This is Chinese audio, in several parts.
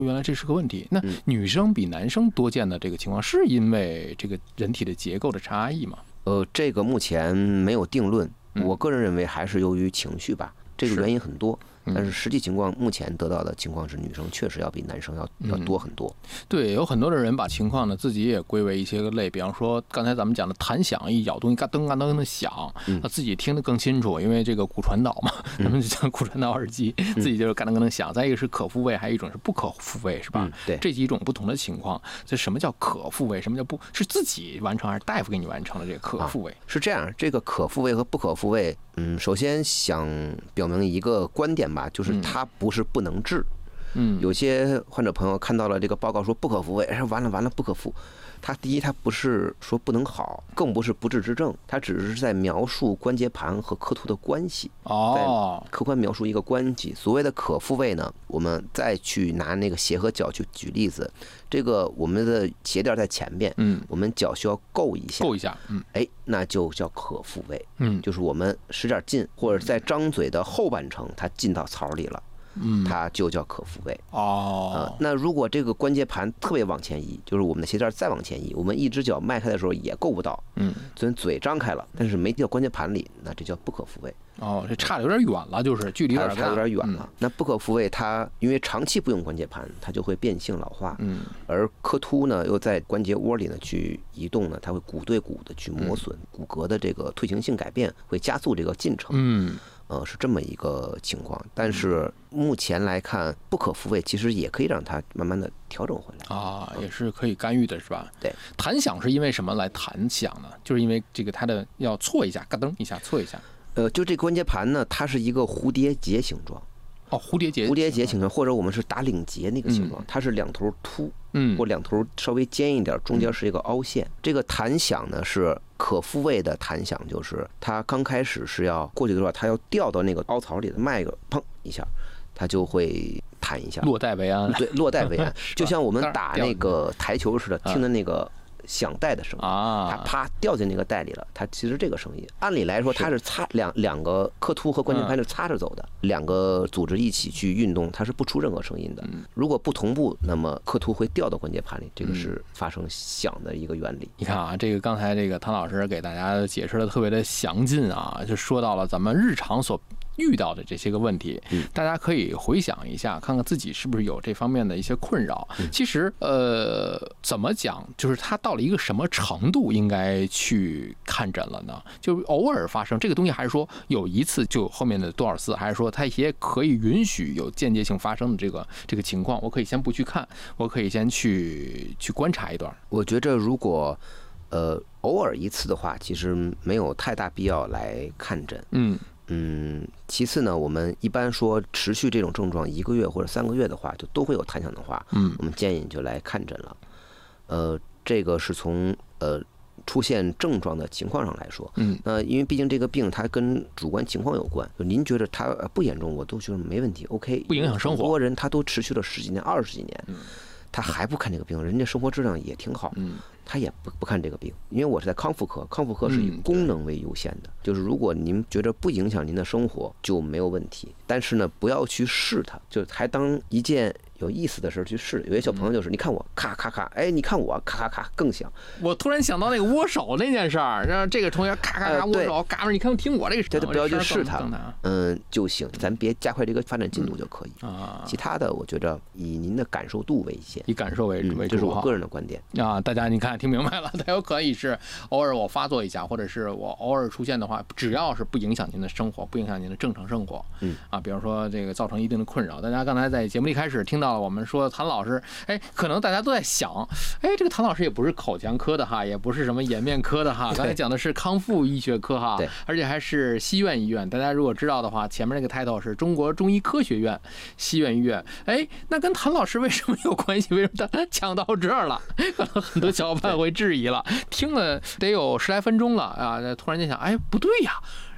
原来这是个问题。那女生比男生多见的这个情况，是因为这个人体的结构的差异吗？ 这个目前没有定论，我个人认为还是由于情绪吧，这个原因很多。但是实际情况，目前得到的情况是，女生确实要比男生要多很多。 对，有很多的人把情况呢自己也归为一些个类，比方说刚才咱们讲的弹响，一咬东西嘎噔嘎噔的响，他自己听得更清楚，因为这个骨传导嘛，咱们就讲骨传导耳机，自己就是嘎噔嘎噔响。再一个是可复位，还有一种是不可复位，是吧？ 对， 这几种不同的情况，这什么叫可复位？什么叫不是自己完成还是大夫给你完成的这个可复位？ 是这样，这个可复位和不可复位，首先想表明一个观点吧，就是它不是不能治。有些患者朋友看到了这个报告说不可复位，完了不可复。它第一，它不是说不能好，更不是不治之症，它只是在描述关节盘和刻突的关系，在客观描述一个关系。所谓的可复位呢，我们再去拿那个鞋和脚去举例子，这个我们的鞋垫在前边，我们脚需要够一下，那就叫可复位，就是我们使点劲，或者在张嘴的后半程，它进到槽里了。它就叫可复位。那如果这个关节盘特别往前移，就是我们的鞋垫再往前移，我们一只脚迈开的时候也够不到，虽然嘴张开了，但是没进到关节盘里，那这叫不可复位。 这差的有点远了，就是距离有点差有点远了。那不可复位，它因为长期不用关节盘，它就会变性老化。而刻突呢，又在关节窝里呢去移动呢，它会骨对骨的去磨损，骨骼的这个退行性改变会加速这个进程。是这么一个情况，但是目前来看，不可复位其实也可以让它慢慢的调整回来也是可以干预的，是吧？ 对， 弹响是因为什么来弹响呢？就是因为这个它的要错一下，嘎噔一下，错一下。 就这关节盘呢，它是一个蝴蝶结形状。 蝴蝶结形状，或者我们是打领结那个形状，它是两头凸，或两头稍微尖一点，中间是一个凹陷。这个弹响呢是可复位的弹响，就是它刚开始是要过去的时候，它要掉到那个凹槽里的，迈个砰一下，它就会弹一下， 落袋为安。 对，落袋为安，就像我们打那个台球似的，听的那个响带的声音，它啪掉进那个袋里了，它其实这个声音，按理来说它是擦两个刻突和关节盘是擦着走的，两个组织一起去运动，它是不出任何声音的。如果不同步，那么刻突会掉到关节盘里，这个是发生响的一个原理。 你看这个刚才这个唐老师给大家解释的特别的详尽就说到了咱们日常所遇到的这些个问题，大家可以回想一下，看看自己是不是有这方面的一些困扰。其实怎么讲，就是它到了一个什么程度应该去看诊了呢？就偶尔发生这个东西，还是说有一次就后面的多少次，还是说它也可以允许有间接性发生的这个情况？我可以先不去看，我可以先去观察一段。 我觉着如果偶尔一次的话，其实没有太大必要来看诊。其次呢，我们一般说持续这种症状1个月或者3个月的话，就都会有弹响的话，我们建议你就来看诊了。这个是从出现症状的情况上来说，因为毕竟这个病它跟主观情况有关，就您觉得它不严重，我都觉得没问题 ，OK， 不影响生活。 很多人他都持续了10几年、20几年，他还不看这个病，人家生活质量也挺好，他也不看这个病。因为我是在康复科，康复科是以功能为优先的，就是如果您觉得不影响您的生活就没有问题，但是呢，不要去试它，就还当一件有意思的事去试。有些小朋友就是，你看我咔咔咔，你看我咔咔咔更响。 我突然想到那个握手那件事儿，让这个同学咔咔咔握手，嘎嘣，你看听我这个， 对，不要去试它，就行，咱别加快这个发展进度就可以。其他的我觉着以您的感受度为先， 以感受为主， 这是我个人的观点大家你看听明白了，它有可以是偶尔我发作一下，或者是我偶尔出现的话，只要是不影响您的生活，不影响您的正常生活，比方说这个造成一定的困扰。大家刚才在节目一开始听到了我们说谭老师，可能大家都在想，这个谭老师也不是口腔科的哈，也不是什么颜面科的哈，刚才讲的是康复医学科哈，而且还是西苑医院。大家如果知道的话，前面那个 title 是中国中医科学院西苑医院，那跟谭老师为什么有关系？为什么他讲到这儿了？可能很多小伙伴会质疑了，听了得有10来分钟了突然间想，不对呀。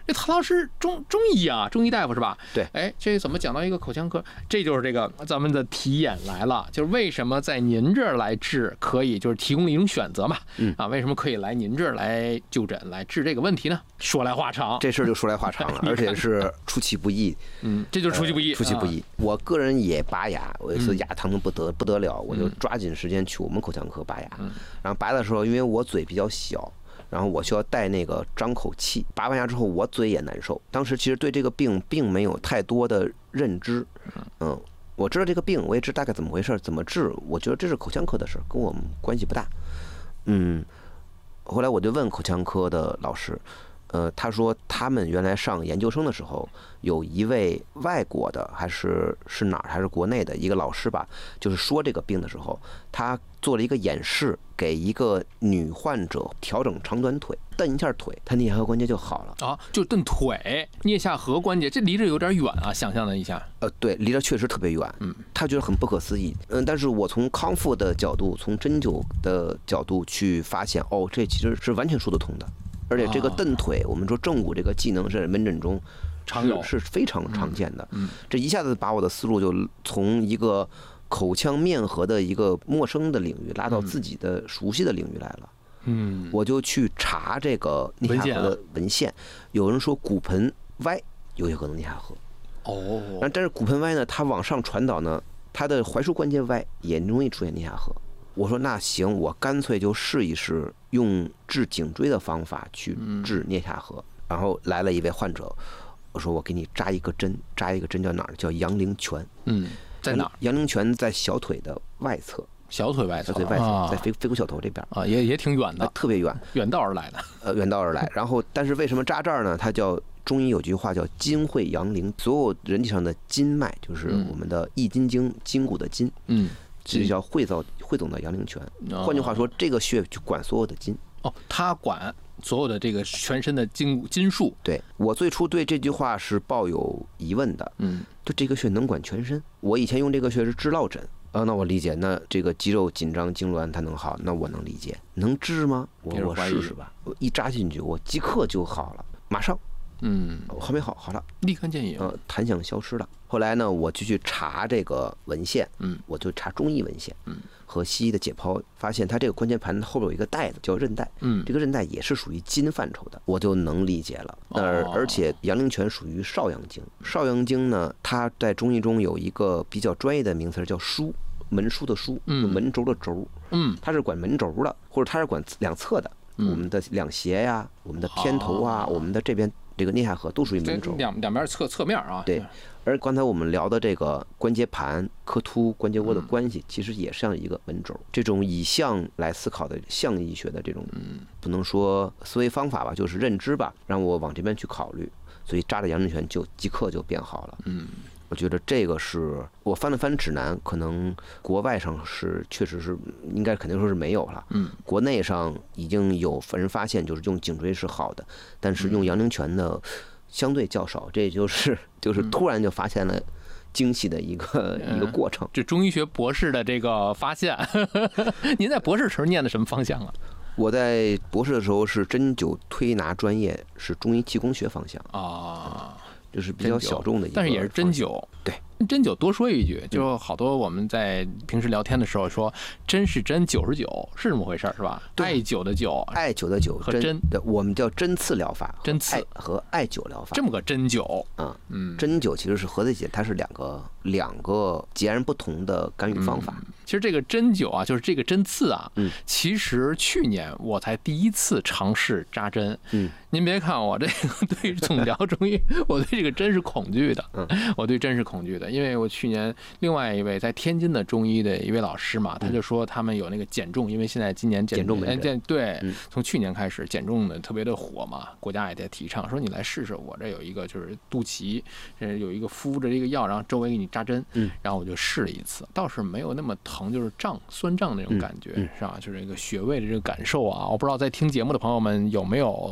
这唐老师中医啊，中医大夫是吧？ 对。 哎，这怎么讲到一个口腔科？这就是这个咱们的题眼来了，就是为什么在您这儿来治可以，就是提供了一种选择嘛。为什么可以来您这儿来就诊来治这个问题呢？说来话长， 这事儿就说来话长了，而且是出其不意。 这就是出其不意。 出其不意。我个人也拔牙，我有一次牙疼的不得了，我就抓紧时间去我们口腔科拔牙。然后拔的时候，因为我嘴比较小。然后我需要带那个张口器，拔完牙之后我嘴也难受。当时其实对这个病并没有太多的认知，我知道这个病，我也知大概怎么回事，怎么治。我觉得这是口腔科的事，跟我们关系不大。后来我就问口腔科的老师，他说他们原来上研究生的时候，有一位外国的还是哪儿还是国内的一个老师吧，就是说这个病的时候，他做了一个演示，给一个女患者调整长短腿，蹬一下腿，她颞下颌关节就好了啊，就蹬腿，颞下颌关节，这离着有点远啊，想象了一下， 对，离着确实特别远，他觉得很不可思议，但是我从康复的角度，从针灸的角度去发现，这其实是完全说得通的。而且这个蹬腿，我们说正骨这个技能是门诊中是非常常见的。这一下子把我的思路就从一个口腔面颌的一个陌生的领域拉到自己的熟悉的领域来了。我就去查这个颞下颌的文献，有人说骨盆歪有些可能颞下颌。但是骨盆歪呢，它往上传导呢，它的踝枢关节歪也容易出现颞下颌。我说那行，我干脆就试一试用治颈椎的方法去治颞下颌。然后来了一位患者，我说我给你扎一个针叫哪儿？叫阳陵泉。 在哪儿？ 阳陵泉在小腿的外侧。 小腿外侧， 在腓骨小头这边啊，也挺远的， 特别远， 远道而来的。 远道而来。然后，但是为什么扎这儿呢？它叫中医有句话叫筋会阳陵，所有人体上的筋脉就是我们的易筋经筋骨的筋。这叫汇总到阳陵泉。换句话说，这个穴就管所有的筋。 它管所有的这个全身的筋数。 对，我最初对这句话是抱有疑问的。就这个穴能管全身？我以前用这个穴是治落枕。那我理解，那这个肌肉紧张痉挛它能好，那我能理解。能治吗？我试试吧。我一扎进去，我即刻就好了，马上。还没好了， 立竿见影。 弹响消失了。后来呢，我就去查这个文献，我就查中医文献，和西医的解剖，发现它这个关节盘后边有一个带子叫韧带，这个韧带也是属于筋范畴的，我就能理解了。而且阳陵泉属于少阳经，少阳经呢，它在中医中有一个比较专业的名词叫枢，门枢的枢，门轴的轴，它是管门轴的，或者它是管两侧的，我们的两胁呀，我们的偏头啊，我们的这边这个颞下颌都属于门轴， 两边侧面啊。 对，而刚才我们聊的这个关节盘、髁突、关节窝的关系，其实也像一个门轴。这种以象来思考的象医学的这种，不能说思维方法吧，就是认知吧，让我往这边去考虑，所以扎了阳陵泉就即刻就变好了。我觉得这个是我翻了翻指南，可能国外上是确实是应该肯定说是没有了。国内上已经有人发现，就是用颈椎是好的，但是用阳陵泉呢相对较少，这就是突然就发现了惊喜的一个过程。 这中医学博士的这个发现，您在博士时候念的什么方向啊？ 我在博士的时候是针灸推拿专业，是中医气功学方向啊。就是比较小众的一个， 但是也是针灸。 对， 针灸多说一句，就好多我们在平时聊天的时候说，针是针，灸是灸，是这么回事是吧？艾灸的灸， 艾灸的灸和针， 我们叫针刺疗法， 针刺和艾灸疗法， 这么个针灸。 针灸其实是合在一起，它是两个截然不同的干预方法。 其实这个针灸啊，就是这个针刺啊，其实去年我才第一次尝试扎针。您别看我这个对总疗中医，我对这个针是恐惧的。我对针是恐惧的，因为我去年另外一位在天津的中医的一位老师嘛，他就说他们有那个减重，因为现在今年减重门诊， 对，从去年开始减重的特别的火嘛，国家也在提倡，说你来试试，我这有一个就是肚脐，有一个敷着这个药，然后周围给你扎针，然后我就试了一次，倒是没有那么疼，就是酸胀那种感觉，是吧？就是这个穴位的这个感受啊，我不知道在听节目的朋友们有没有跟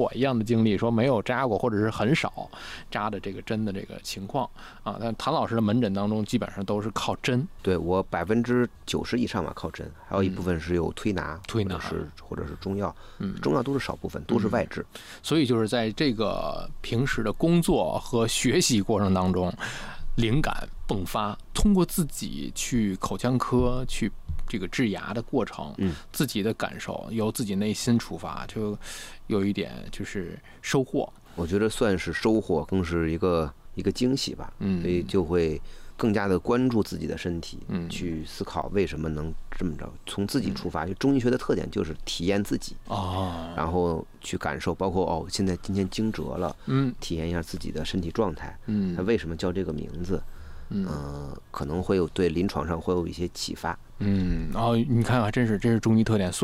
我一样的经历，说没有扎过或者是很少扎的这个针的这个情况啊。但谭老师的门诊当中基本上都是靠针。 对，我90%以上吧靠针，还有一部分是有推拿，或者是中药，中药都是少部分，都是外治。 所以就是在这个平时的工作和学习过程当中，灵感迸发，通过自己去口腔科去这个治牙的过程，自己的感受由自己内心出发，就有一点就是收获。 我觉得算是收获，更是一个惊喜吧。所以就会更加的关注自己的身体，去思考为什么能这么着，从自己出发。就中医学的特点就是体验自己然后去感受，包括今天惊蛰了，体验一下自己的身体状态，它为什么叫这个名字，可能会有对临床上会有一些启发。 你看啊，这是中医特点。